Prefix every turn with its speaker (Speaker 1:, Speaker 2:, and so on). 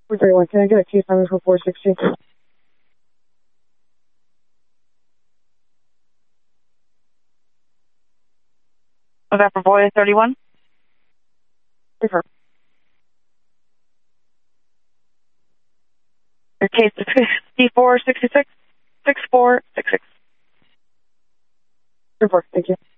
Speaker 1: 431, can I get a case number for 460?
Speaker 2: Was that for boy 31?
Speaker 1: Different.
Speaker 2: Your case is 5466 6466.
Speaker 1: Report, thank you.